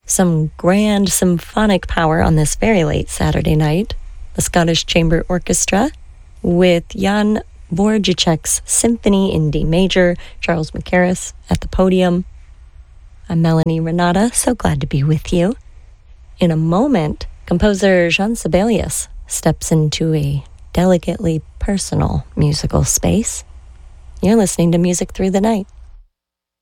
Some grand symphonic power on this very late Saturday night. The Scottish Chamber Orchestra with Jan Borjicek's Symphony in D Major, Charles Mackerras at the podium. I'm Melanie Renata, so glad to be with you. In a moment, composer Jean Sibelius steps into a delicately personal musical space. You're listening to Music Through the Night.